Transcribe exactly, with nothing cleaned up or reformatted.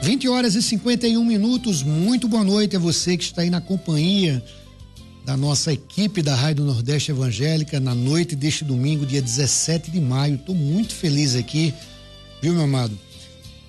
vinte horas e cinquenta e um minutos, muito boa noite a você que está aí na companhia da nossa equipe da Rádio Nordeste Evangélica na noite deste domingo, dia dezessete de maio. Estou muito feliz aqui, viu, meu amado?